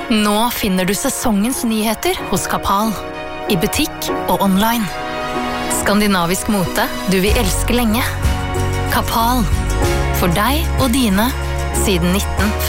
Nå finner du sesongens nyheter hos Kapal. I butikk og online. Skandinavisk mote du vil elske lenge. Kapal. For deg og dine siden 1950.